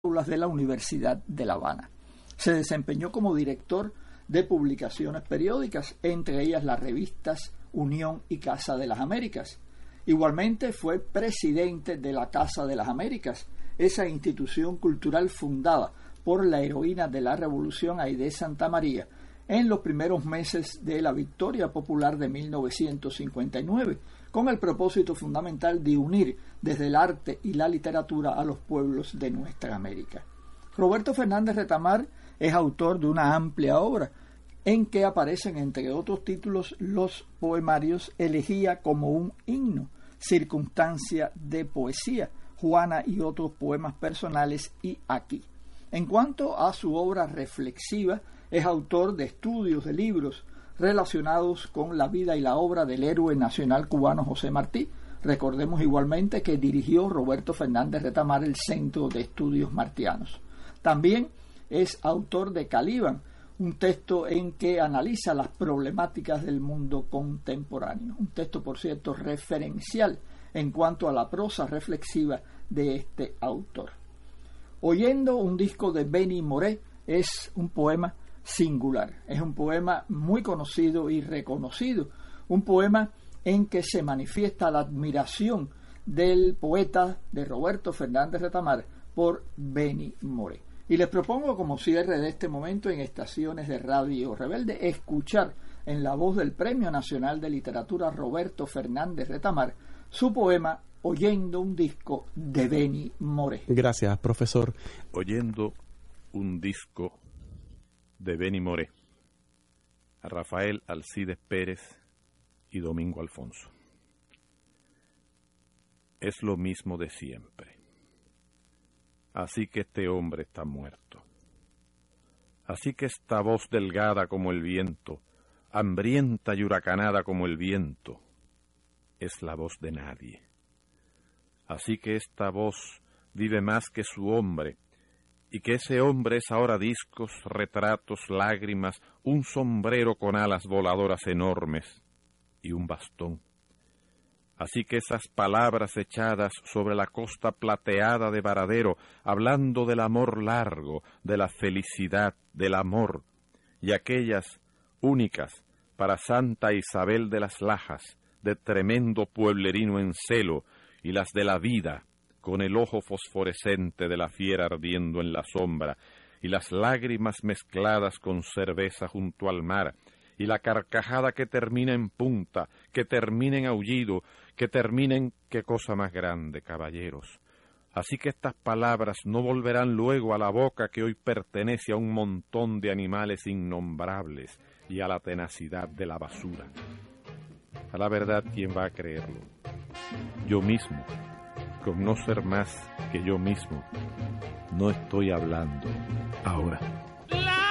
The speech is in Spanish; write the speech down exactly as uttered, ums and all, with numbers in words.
de la Universidad de La Habana. Se desempeñó como director de publicaciones periódicas, entre ellas las revistas Unión y Casa de las Américas. Igualmente fue presidente de la Casa de las Américas, esa institución cultural fundada por la heroína de la Revolución Aide Santamaría en los primeros meses de la Victoria Popular de mil novecientos cincuenta y nueve, con el propósito fundamental de unir desde el arte y la literatura a los pueblos de nuestra América. Roberto Fernández Retamar es autor de una amplia obra en que aparecen, entre otros títulos, los poemarios Elegía como un himno, Circunstancia de poesía, Juana y otros poemas personales y Aquí. En cuanto a su obra reflexiva, es autor de estudios de libros relacionados con la vida y la obra del héroe nacional cubano José Martí. Recordemos igualmente que dirigió Roberto Fernández Retamar el Centro de Estudios Martianos. También es autor de Caliban, un texto en que analiza las problemáticas del mundo contemporáneo. Un texto, por cierto, referencial en cuanto a la prosa reflexiva de este autor. Oyendo un disco de Benny Moré es un poema singular, es un poema muy conocido y reconocido, un poema en que se manifiesta la admiración del poeta de Roberto Fernández Retamar por Benny Moré. Y les propongo como cierre de este momento en Estaciones de Radio Rebelde escuchar en la voz del Premio Nacional de Literatura Roberto Fernández Retamar su poema Oyendo un disco de Benny Moré. Gracias, profesor. Oyendo un disco de Benny Moré, a Rafael Alcides Pérez y Domingo Alfonso. Es lo mismo de siempre. Así que este hombre está muerto. Así que esta voz delgada como el viento, hambrienta y huracanada como el viento, es la voz de nadie. Así que esta voz vive más que su hombre, y que ese hombre es ahora discos, retratos, lágrimas, un sombrero con alas voladoras enormes y un bastón. Así que esas palabras echadas sobre la costa plateada de Varadero, hablando del amor largo, de la felicidad, del amor, y aquellas únicas para Santa Isabel de las Lajas, de tremendo pueblerino en celo, y las de la vida, con el ojo fosforescente de la fiera ardiendo en la sombra, y las lágrimas mezcladas con cerveza junto al mar, y la carcajada que termina en punta, que termina en aullido, que termina en qué cosa más grande, caballeros. Así que estas palabras no volverán luego a la boca que hoy pertenece a un montón de animales innombrables y a la tenacidad de la basura. A la verdad, ¿quién va a creerlo? Yo mismo, con no ser más que yo mismo, no estoy hablando ahora.